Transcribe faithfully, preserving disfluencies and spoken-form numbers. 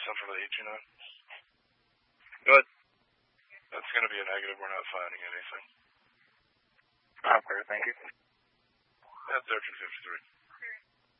something for the eighteen on? Good. That's going to be a negative. We're not finding anything. I'm clear, thank you. That's thirteen fifty-three.